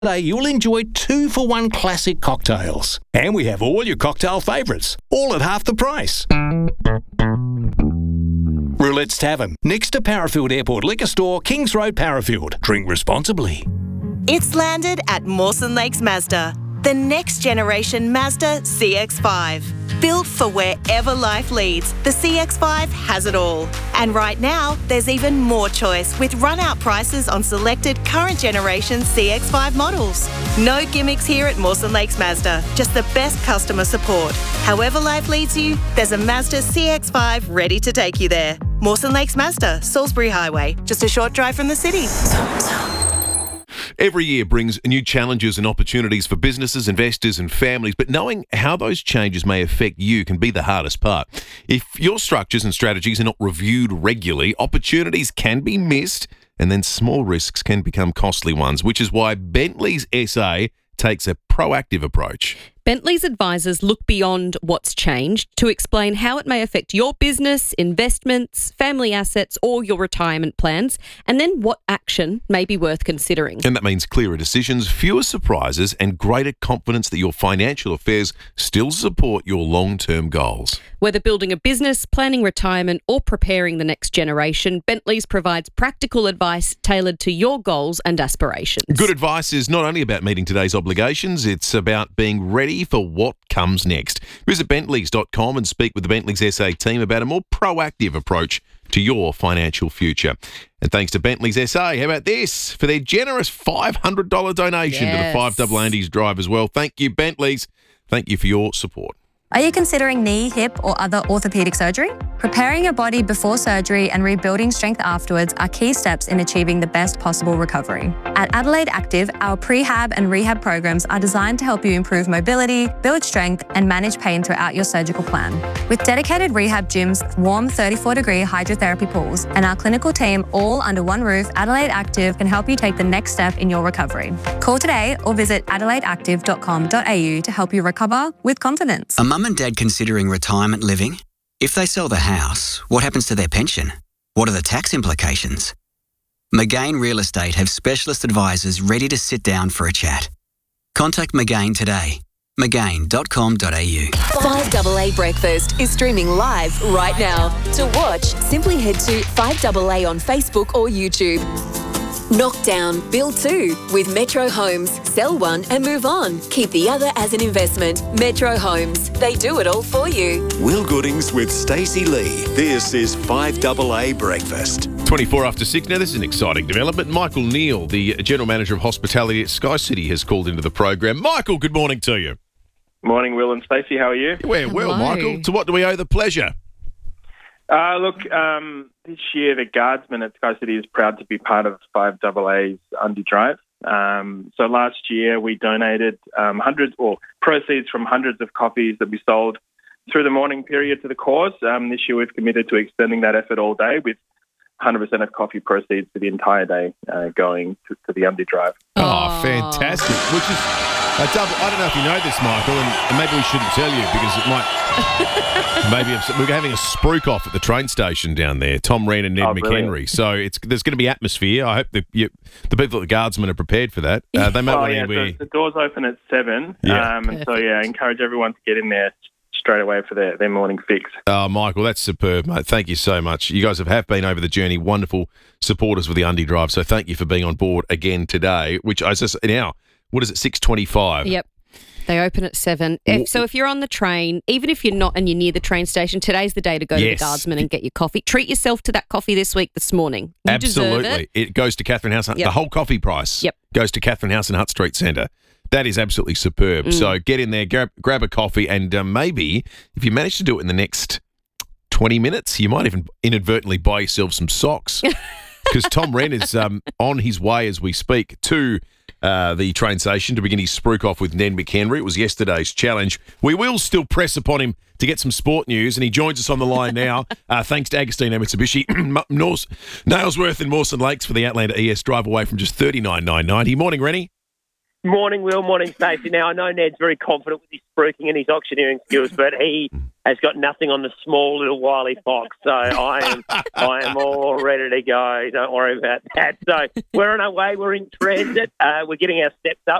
Today you'll enjoy 2-for-1 classic cocktails. And we have all your cocktail favourites, all at half the price. Roulette's Tavern, next to Parafield Airport Liquor Store, Kings Road, Parafield. Drink responsibly. It's landed at Mawson Lakes Mazda, the next generation Mazda CX-5. Built for wherever life leads, the CX-5 has it all. And right now, there's even more choice with run-out prices on selected current generation CX-5 models. No gimmicks here at Mawson Lakes Mazda, just the best customer support. However life leads you, there's a Mazda CX-5 ready to take you there. Mawson Lakes Mazda, Salisbury Highway, just a short drive from the city. Every year brings new challenges and opportunities for businesses, investors and families, but knowing how those changes may affect you can be the hardest part. If your structures and strategies are not reviewed regularly, opportunities can be missed and then small risks can become costly ones, which is why Bentley's SA takes a proactive approach. Bentley's advisors look beyond what's changed to explain how it may affect your business, investments, family assets, or your retirement plans, and then what action may be worth considering. And that means clearer decisions, fewer surprises, and greater confidence that your financial affairs still support your long-term goals. Whether building a business, planning retirement, or preparing the next generation, Bentley's provides practical advice tailored to your goals and aspirations. Good advice is not only about meeting today's obligations, it's about being ready for what comes next. Visit bentleys.com and speak with the Bentley's SA team about a more proactive approach to your financial future. And thanks to Bentley's SA, how about this? For their generous $500 donation to the 5 Andy's Drive as well. Thank you, Bentley's. Thank you for your support. Are you considering knee, hip, or other orthopedic surgery? Preparing your body before surgery and rebuilding strength afterwards are key steps in achieving the best possible recovery. At Adelaide Active, our prehab and rehab programs are designed to help you improve mobility, build strength, and manage pain throughout your surgical plan. With dedicated rehab gyms, warm 34-degree hydrotherapy pools, and our clinical team all under one roof, Adelaide Active can help you take the next step in your recovery. Call today or visit adelaideactive.com.au to help you recover with confidence. Are mum and dad considering retirement living? If they sell the house, what happens to their pension? What are the tax implications? McGain Real Estate have specialist advisors ready to sit down for a chat. Contact McGain today. McGain.com.au. 5AA Breakfast is streaming live right now. To watch, simply head to 5AA on Facebook or YouTube. Knock down, build two with Metro Homes. Sell one and move on. Keep the other as an investment. Metro Homes. They do it all for you. Will Goodings with Stacey Lee. This is 5AA Breakfast. 24 after 6. Now, this is an exciting development. Michael Neal, the General Manager of Hospitality at Sky City, has called into the program. Michael, good morning to you. Morning, Will and Stacey. How are you? We're well, Michael. To what do we owe the pleasure? This year the Guardsman at Sky City is proud to be part of 5AA's Undy Drive. So last year we donated proceeds from hundreds of coffees that we sold through the morning period to the cause. This year we've committed to extending that effort all day with 100% of coffee proceeds for the entire day going to the Undy Drive. Oh, fantastic. Which is a double. I don't know if you know this, Michael, and maybe we shouldn't tell you because it might... Maybe we're having a spruik off at the train station down there, Tom Wren and Ned McHenry. So there's going to be atmosphere. I hope the people at the Guardsman are prepared for that. They may want to the doors open at 7. I encourage everyone to get in there straight away for their morning fix. Oh, Michael, that's superb, mate. Thank you so much. You guys have been over the journey, wonderful supporters with the Undy Drive. So thank you for being on board again today, which I just now, what is it, 6:25? Yep. They open at 7. So if you're on the train, even if you're not and you're near the train station, today's the day to go to the Guardsman and get your coffee. Treat yourself to that coffee this morning. You Absolutely. deserve it. It goes to Catherine House. Yep. The whole coffee price goes to Catherine House and Hutt Street Centre. That is absolutely superb. So get in there, grab a coffee, and maybe if you manage to do it in the next 20 minutes, you might even inadvertently buy yourself some socks. Because Tom Wren is on his way as we speak to the train station to begin his spruik off with Ned McHenry. It was yesterday's challenge. We will still press upon him to get some sport news, and he joins us on the line now. Thanks to Agostino Mitsubishi, Nailsworth and Mawson Lakes for the Outlander ES drive away from just $39,990. Morning, Rennie. Morning, Will. Morning, Stacey. Now, I know Ned's very confident with his spruiking and his auctioneering skills, but he has got nothing on the small little wily fox. So I am all ready to go. Don't worry about that. So we're on our way. We're in transit. We're getting our steps up.